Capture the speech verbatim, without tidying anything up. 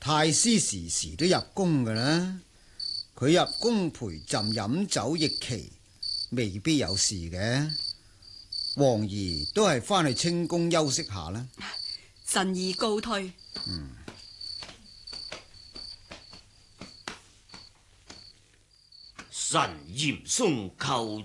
太師時時都入宮噶啦，佢入宮陪朕飲酒弈棋，未必有事嘅。皇兒都係翻去清宮休息下啦。 臣兒告退。 嗯。 臣嚴嵩叩